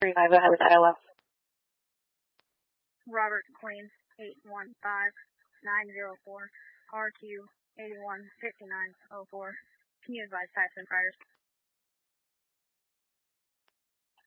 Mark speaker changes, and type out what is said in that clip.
Speaker 1: 35, go ahead with ILS.
Speaker 2: Robert Queen, 815904, RQ 815904. Can you advise Tyson Riders?